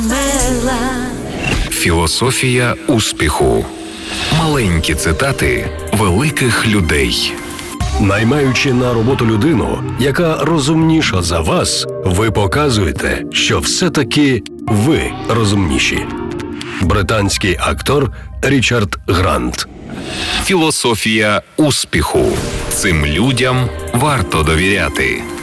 Філософія успіху. Маленькі цитати великих людей. Наймаючи на роботу людину, яка розумніша за вас, ви показуєте, що все-таки ви розумніші. Британський актор Річард Грант. Філософія успіху. Цим людям варто довіряти.